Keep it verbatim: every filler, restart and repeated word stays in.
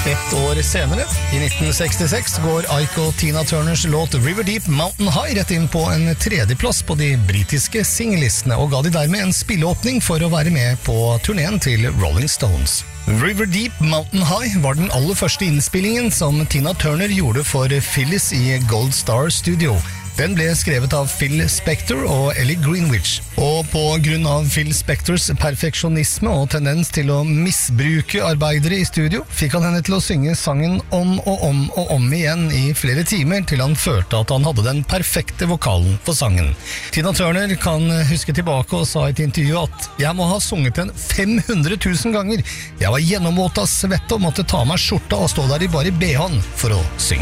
Ett år senere, i nitten sekstiseks, går Ike og Tina Turners låt River Deep Mountain High rett inn på en tredjeplass på de britiske singellistene, og ga de dermed en spilleåpning for å være med på turneen til Rolling Stones. River Deep Mountain High var den aller første innspillingen som Tina Turner gjorde for Phyllis i Gold Star Studio. Den ble skrevet av Phil Spector og Ellie Greenwich, og på grunn av Phil Spectors perfeksjonisme og tendens til å misbruke arbeidere i studio, fikk han henne til å synge sangen om og om og om igjen i flere timer, til han følte at han hadde den perfekte vokalen for sangen. Tina Turner kan huske tilbake og sa i et intervju at «Jeg må ha sunget den fem hundre tusen ganger. Jeg var gjennomvåt av svette og måtte ta meg skjorta og stå der i bare B H-en for å synge».